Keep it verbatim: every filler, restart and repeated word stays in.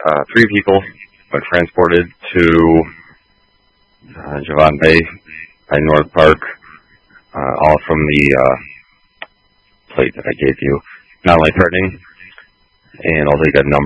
uh, three people were transported to uh, Javon Bay by North Park, uh, all from the uh, plate that I gave you. Not only threatening, and also you got a number